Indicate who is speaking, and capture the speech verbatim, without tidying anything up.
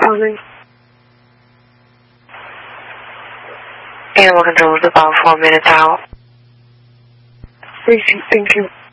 Speaker 1: housing.
Speaker 2: Animal control is about four minutes out.
Speaker 1: Thank you.